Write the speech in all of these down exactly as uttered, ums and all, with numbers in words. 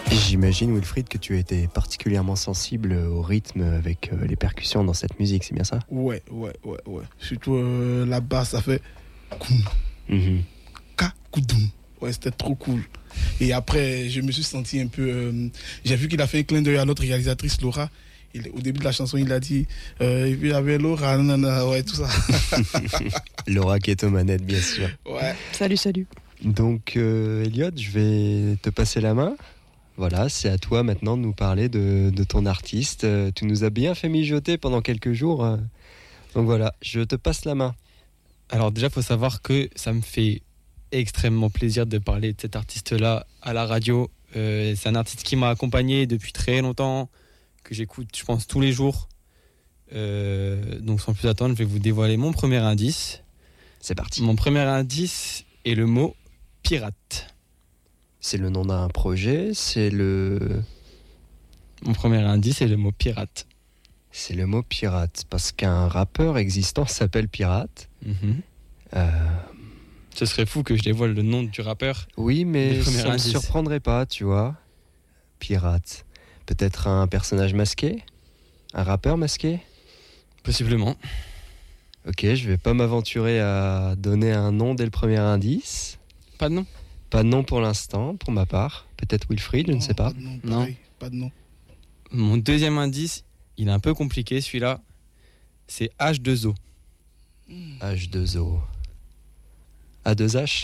J'imagine, Wilfried, que tu étais particulièrement sensible au rythme avec euh, les percussions dans cette musique, c'est bien ça? Ouais, ouais, ouais, ouais. Surtout euh, la basse, ça fait koum, mm-hmm. ka, koudoum. Ouais, c'était trop cool. Et après, je me suis senti un peu... Euh, j'ai vu qu'il a fait un clin d'œil à notre réalisatrice, Laura. Il, au début de la chanson, il a dit... Euh, et puis il y avait Laura, nanana, ouais, tout ça. Laura qui est aux manettes, bien sûr. Ouais. Salut, salut. Donc, euh, Elliot, je vais te passer la main. Voilà, c'est à toi maintenant de nous parler de, de ton artiste. Euh, tu nous as bien fait mijoter pendant quelques jours. Euh, donc voilà, je te passe la main. Alors déjà, il faut savoir que ça me fait extrêmement plaisir de parler de cet artiste-là à la radio. Euh, c'est un artiste qui m'a accompagné depuis très longtemps, que j'écoute, je pense, tous les jours. Euh, donc sans plus attendre, je vais vous dévoiler mon premier indice. C'est parti. Mon premier indice est le mot pirate. C'est le nom d'un projet, c'est le... Mon premier indice est le mot pirate. C'est le mot pirate, parce qu'un rappeur existant s'appelle Pirate. Mm-hmm. Euh... Ce serait fou que je dévoile le nom du rappeur. Oui, mais ça ne me indice. surprendrait pas, tu vois. Pirate. Peut-être un personnage masqué? Un rappeur masqué? Possiblement. Ok, je vais pas m'aventurer à donner un nom dès le premier indice. Pas de nom? Pas de nom pour l'instant, pour ma part. Peut-être Wilfried, je non, ne sais pas. Pas de nom, non. pareil, pas de nom. Mon deuxième indice, il est un peu compliqué celui-là. C'est H deux O. H deux O. A deux H.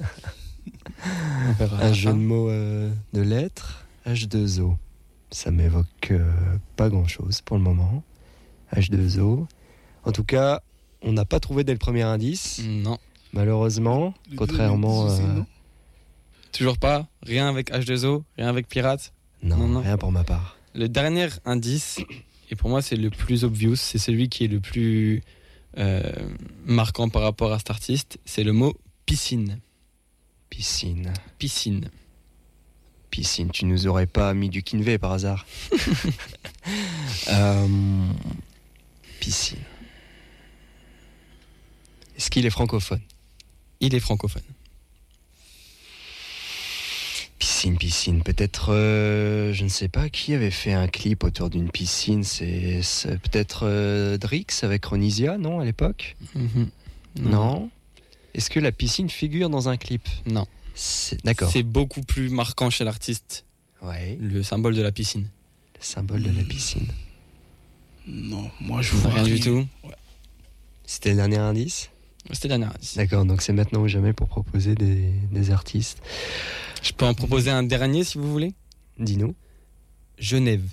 Un Un jeu de mots euh, de lettres. H deux O. Ça m'évoque euh, pas grand-chose pour le moment. H deux O. En tout cas, on n'a pas trouvé dès le premier indice. Non. Malheureusement, Le contrairement... deuxième indice aussi, euh, non Toujours pas? Rien avec H deux O? Rien avec pirate? non, Non, non. rien pour ma part. Le dernier indice, et pour moi c'est le plus obvious, c'est celui qui est le plus euh, marquant par rapport à cet artiste, c'est le mot piscine. Piscine. Piscine. Piscine. Tu nous aurais pas mis du Kinvé par hasard? euh, piscine. Est-ce qu'il est francophone? Il est francophone. Piscine, piscine. Peut-être, euh, je ne sais pas, qui avait fait un clip autour d'une piscine. C'est, c'est peut-être euh, Drix avec Ronisia, non, à l'époque? Mm-hmm. Non. non. Est-ce que la piscine figure dans un clip? Non. C'est... D'accord. C'est beaucoup plus marquant chez l'artiste. Ouais. Le symbole de la piscine. Le symbole de la piscine. Non, moi je vois rien, rien du tout. Ouais. C'était le dernier indice? C'était le dernier indice. D'accord, donc c'est maintenant ou jamais pour proposer des, des artistes. Je peux en proposer un dernier si vous voulez? Dis-nous. Genève.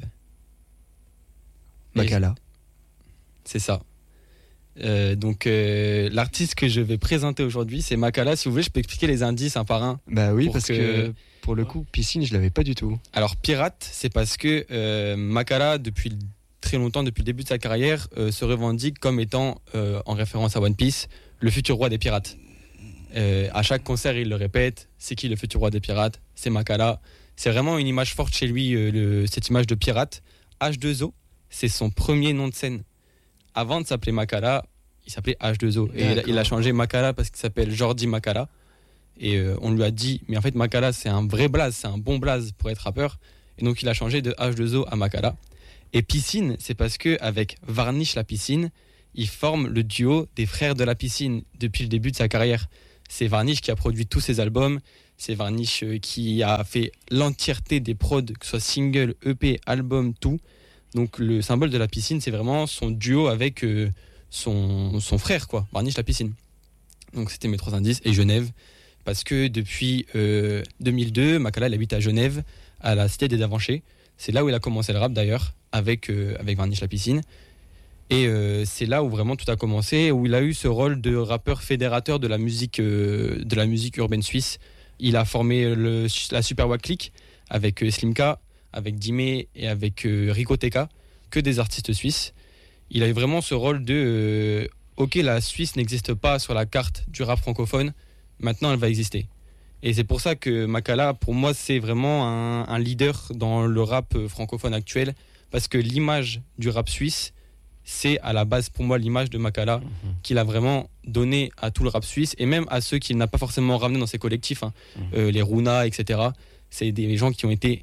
Makala. C'est ça. Euh, donc euh, l'artiste que je vais présenter aujourd'hui, c'est Makala. Si vous voulez, je peux expliquer les indices un par un. Bah oui, pour parce que... que pour le coup, piscine, je l'avais pas du tout. Alors pirate, c'est parce que euh, Makala, depuis très longtemps, depuis le début de sa carrière, euh, se revendique comme étant, euh, en référence à One Piece, le futur roi des pirates. Euh, à chaque concert, il le répète. C'est qui le futur roi des pirates? C'est Makala. C'est vraiment une image forte chez lui, euh, le, cette image de pirate. H deux O, c'est son premier nom de scène. Avant de s'appeler Makala, il s'appelait H deux O. Et il a, il a changé Makala parce qu'il s'appelle Jordi Makala. Et euh, on lui a dit, mais en fait Makala c'est un vrai blaze, c'est un bon blaze pour être rappeur. Et donc il a changé de H deux O à Makala. Et Piscine, c'est parce que avec Varnish la Piscine, il forme le duo des frères de la piscine depuis le début de sa carrière. C'est Varnish qui a produit tous ses albums, c'est Varnish euh, qui a fait l'entièreté des prods, que ce soit single, E P, album, tout. Donc le symbole de la piscine, c'est vraiment son duo avec euh, son, son frère, quoi, Varnish la Piscine. Donc c'était mes trois indices. Et Genève, parce que depuis euh, deux mille deux, Makala il habite à Genève, à la cité des Avanchés. C'est là où il a commencé le rap d'ailleurs, avec, euh, avec Varnish la Piscine. Et euh, c'est là où vraiment tout a commencé, où il a eu ce rôle de rappeur fédérateur de la musique, euh, de la musique urbaine suisse. Il a formé le, la Super Wack Click avec euh, Slimka, avec Dimé et avec euh, Rico Teka, que des artistes suisses. Il a eu vraiment ce rôle de euh, ok, la Suisse n'existe pas sur la carte du rap francophone, maintenant elle va exister. Et c'est pour ça que Makala, pour moi, c'est vraiment un, un leader dans le rap francophone actuel, parce que l'image du rap suisse, c'est à la base pour moi l'image de Makala, mmh. qu'il a vraiment donné à tout le rap suisse, et même à ceux qu'il n'a pas forcément ramené dans ses collectifs, hein. mmh. euh, les Runa, et cetera. C'est des gens qui ont été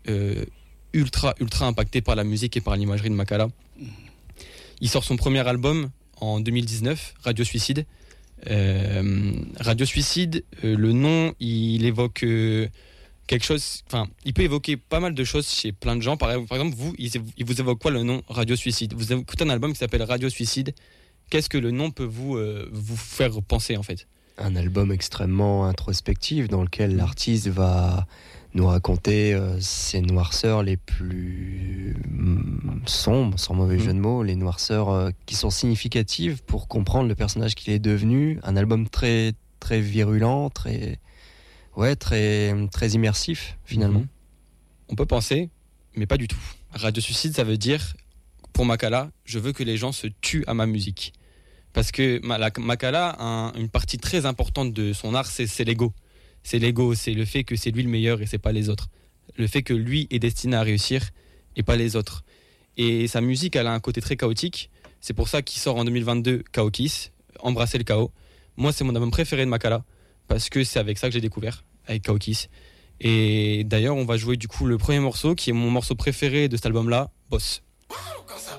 euh, ultra, ultra impacté par la musique et par l'imagerie de Makala. Il sort son premier album en deux mille dix-neuf, Radio Suicide. Euh, Radio Suicide, euh, le nom, il évoque euh, quelque chose, enfin, il peut évoquer pas mal de choses chez plein de gens. Par, par exemple, vous, il, il vous évoque quoi le nom Radio Suicide? Vous écoutez un album qui s'appelle Radio Suicide. Qu'est-ce que le nom peut vous, euh, vous faire penser en fait? Un album extrêmement introspectif dans lequel l'artiste va nous raconter euh, ses noirceurs les plus mm, sombres, sans mauvais mmh. jeu de mots, les noirceurs euh, qui sont significatives pour comprendre le personnage qu'il est devenu. Un album très, très virulent, très, ouais, très, très immersif finalement. Mmh. On peut penser, mais pas du tout. Radio Suicide, ça veut dire, pour Makala, je veux que les gens se tuent à ma musique. Parce que Makala, un, une partie très importante de son art, c'est, c'est l'ego. C'est l'ego, c'est le fait que c'est lui le meilleur et c'est pas les autres. Le fait que lui est destiné à réussir et pas les autres. Et sa musique, elle a un côté très chaotique. C'est pour ça qu'il sort en deux mille vingt-deux Chaos Kiss, Embrasser le chaos. Moi, c'est mon album préféré de Makala parce que c'est avec ça que j'ai découvert, avec Chaos Kiss. Et d'ailleurs, on va jouer du coup le premier morceau qui est mon morceau préféré de cet album-là, Boss.